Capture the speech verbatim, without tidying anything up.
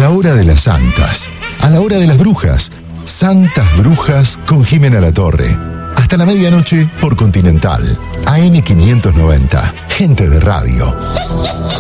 la hora de las santas, a la hora de las brujas. Santas Brujas con Jimena Latorre. Hasta la medianoche por Continental. A M quinientos noventa. Gente de radio.